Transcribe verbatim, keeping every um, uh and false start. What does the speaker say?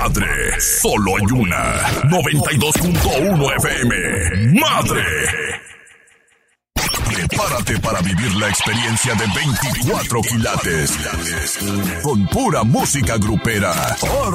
Madre, solo hay una. noventa y dos punto uno F M. Madre. Prepárate para vivir la experiencia de veinticuatro quilates. Con pura música grupera.